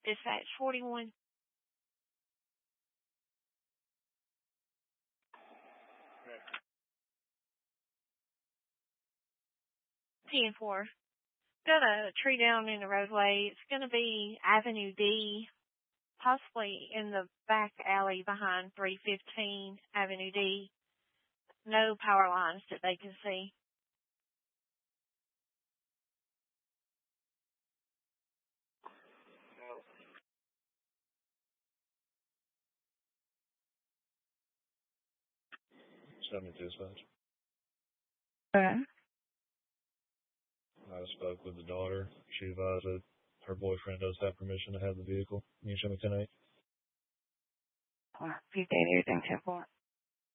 Dispatch 41. 10-4. Got a tree down in the roadway. It's going to be Avenue D, possibly in the back alley behind 315 Avenue D. No power lines that they can see. Dispatch. Okay. I spoke with the daughter. She advised that her boyfriend does have permission to have the vehicle. Can you show me 10-8? 15 years and 10-4.